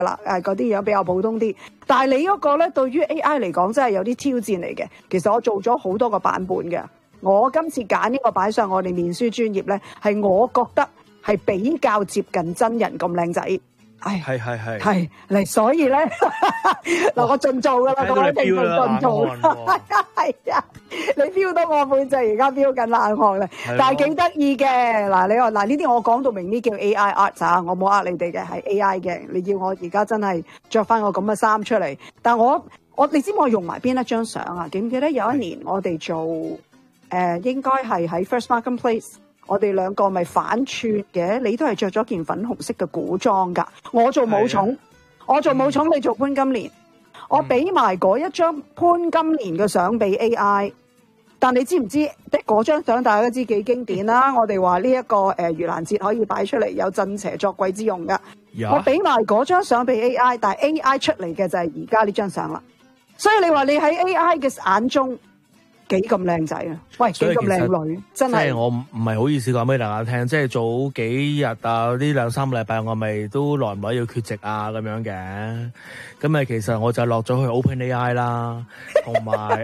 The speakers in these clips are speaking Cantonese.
啦，嗰啲嘢比較普通啲。但係你嗰個咧，對於 AI 嚟講真係有啲挑戰嚟嘅。其實我做咗好多個版本嘅，我今次揀呢個擺上我哋面書專頁咧，係我覺得係比較接近真人咁靚仔。係嚟，所以咧嗱，我盡做噶啦，各位聽眾盡做，係啊，你飆到我背脊，而家飆緊冷汗啦，但係幾得意嘅。嗱，你話嗱呢啲我講到明呢叫 AI art 啊，我冇呃你哋嘅，係 AI 嘅。你要我而家真係着翻個咁嘅衫出嚟，但我你知唔知我用埋邊一張相啊？記唔記得有一年我哋做應該係喺 First Marketplace。我哋兩個咪反串嘅，你都係着咗件粉紅色嘅古裝㗎。我做武松，你做潘金蓮。我俾埋嗰一張潘金蓮嘅相俾 AI，但你知唔知嗰張相大家都知幾經典啦？我哋話呢一個盂蘭節可以擺出嚟有鎮邪作鬼之用㗎。我俾埋嗰張相俾 AI， 但係 AI 出嚟嘅就係而家呢張相啦。所以你話你喺 AI 嘅眼中，幾咁靚仔啊！喂，幾咁靚女，真係。即係我唔係好意思講俾大家聽，即係早幾日啊，呢2-3個禮拜我咪都耐唔耐要缺席啊咁樣嘅。咁咪其實我就落咗去 OpenAI 啦，同埋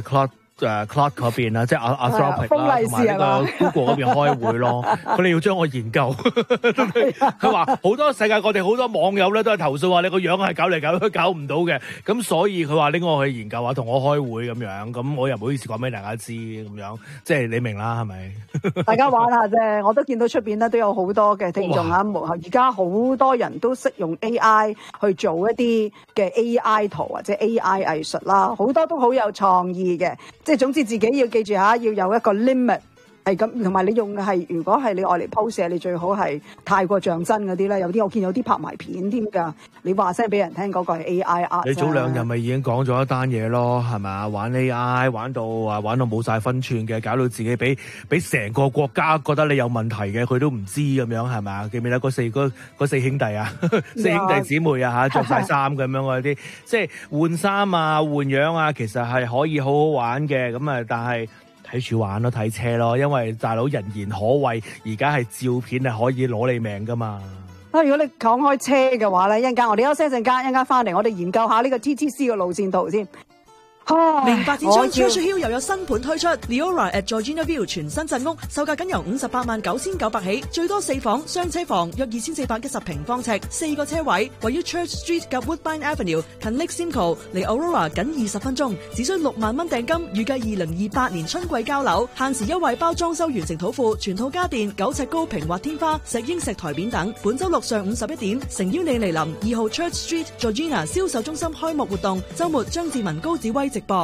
Claude 嗰邊啦，即係阿 Anthropic 啦，同埋呢個 Google 嗰邊開會咯。佢哋要將我研究，佢話好多世界各地好多網友咧都係投訴話你個樣係搞嚟搞去搞唔到嘅，咁所以佢話拎我去研究下，同我開會咁樣。咁我又唔好意思講俾大家知咁樣，即係你明啦，係咪？大家玩下啫，我都見到出邊咧都有好多嘅聽眾啊。而家好多人都識用 AI 去做一啲嘅 AI 圖或者 AI 藝術啦，好多都好有創意嘅。即係總之自己要記住下，要有一個 limit 係咁，同埋你用嘅係如果係你愛嚟 post 你最好係太過像真嗰啲咧。有啲我見有啲拍埋片添㗎，你話聲俾人聽嗰個係 AI art。你早2日咪已經講咗一單嘢咯，係咪？玩 AI 玩到冇晒分寸嘅，搞到自己俾成個國家覺得你有問題嘅，佢都唔知咁樣，係咪？記唔記得嗰四兄弟啊，四兄弟姊妹啊嚇，着晒衫咁樣嗰啲，即係換衫啊換樣啊，其實係可以好好玩嘅。咁啊，但係睇住玩咯，睇車咯，因為大佬人言可畏，而家係照片係可以攞你命噶嘛。如果你講開車嘅話咧，一陣間我哋休息一陣間，一陣間翻嚟我哋研究下呢個 TTC 嘅路線圖先。 明白展商 Treasure Hill 又有新盤推出 Leora at Georgina View 全新鎮屋，售價僅由589900起，最多4房雙車房，約2410平方尺，4個車位，位於 Church Street 及 Woodbine Avenue， 近 Lake Simcoe， 離 Aurora 僅20分鐘，只需6萬蚊訂金，預計2028年春季交樓，限時優惠包裝修完成土庫，全套家電9尺高平滑天花、石英石台匾等。本周六上午11點，誠邀你嚟臨2號 Church Street Georgina 銷售中心開幕活動，周末張志文高子威直播。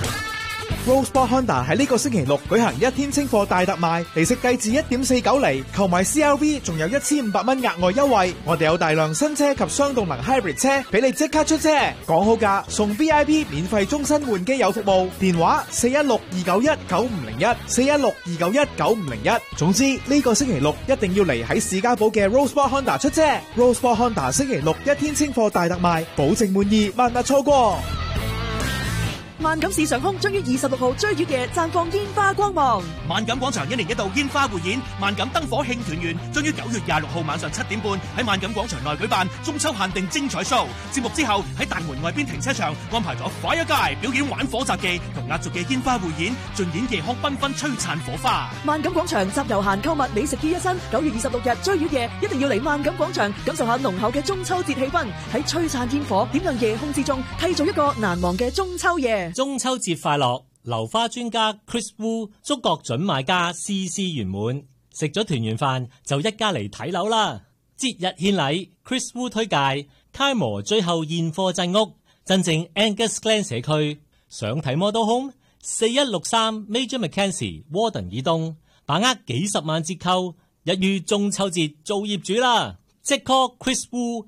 Roseport Honda 喺呢個星期六舉行1天清貨大特賣，利息低至 1.49 厘，購買 CRV 仲有1500蚊額外優惠。我哋有大量新車及雙動能 Hybrid 車俾你即刻出車，講好價送 VIP 免費終身換機油服務，電話416-291-9501 416-291-9501。總之呢個星期六一定要嚟喺士嘉堡嘅 Roseport Honda 出車。Roseport Honda 星期六1天清貨大特賣，保證滿意，萬勿錯過。 萬錦市上空將於26號追月夜綻放煙花光芒。 萬錦廣場1年1度煙花匯演，萬錦燈火慶團圓，將於9月26號晚上7點半喺萬錦廣場內舉辦中秋限定精彩 show。節目之後喺大門外邊停車場安排咗 Fire Guy 表演玩火雜技同壓軸嘅煙花匯演，盡演夜空繽紛璀璨火花。萬錦廣場集遊閒購物美食於一身，9月26日追月夜一定要嚟萬錦廣場感受下濃厚嘅中秋節氣氛，喺璀璨煙火點亮夜空之中，締造一個難忘嘅中秋夜。 中秋節快樂！流花專家 Chris Wu 祝各準買家事事圓滿，食咗團圓飯就一家嚟睇樓啦！節日獻禮 ，Chris Wu 推介開模最後現貨鎮屋，真正 Angus Glen 社區。想睇 Model Home 4163 Major Mackenzie Warden 以東，把握幾十萬折扣，一於中秋節做業主啦！即 call Chris Wu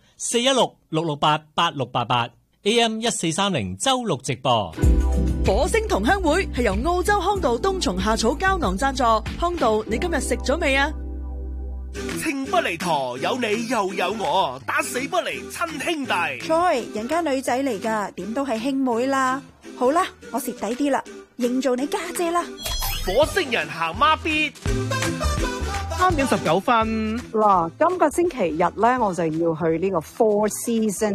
416-668-8688 AM 1430周六直播。 火星同鄉會係由澳洲康道冬蟲夏草膠囊贊助，康道你今日食咗未啊？ 情不離陀，有你又有我，打死不離親兄弟。 Joy， 人家女仔嚟噶，點都係兄妹啦。好啦，我蝕底啲啦，認做你家姐啦。 火星人行孖咇。 3:19。 嗱，今個星期日咧，我就要去呢個 Four Seasons